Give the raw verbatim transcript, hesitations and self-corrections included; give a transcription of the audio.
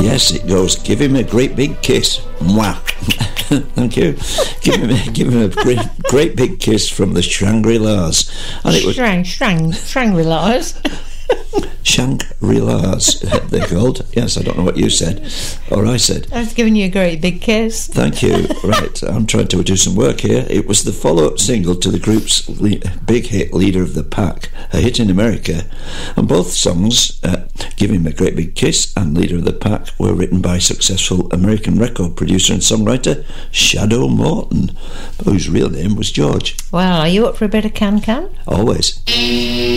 Yes, it goes, give him a great big kiss. Mwah. Thank you. Give him, give him a great, great big kiss from the Shangri-Las. And it was Shrang, shrang, Shangri-Las. Shangri-Las, they're called. Yes, I don't know what you said, or I said. I was giving you a great big kiss. Thank you. Right, I'm trying to do some work here. It was the follow-up single to the group's le- big hit, Leader of the Pack, a hit in America. And both songs, uh, Give Him a Great Big Kiss and Leader of the Pack, were written by successful American record producer and songwriter Shadow Morton, whose real name was George. Well, are you up for a bit of can-can? Always.